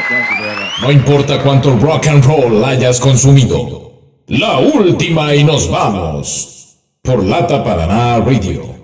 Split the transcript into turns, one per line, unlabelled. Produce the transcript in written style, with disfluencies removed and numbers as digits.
No importa cuánto rock and roll hayas consumido. La última y nos vamos. Por Lata Paraná Radio.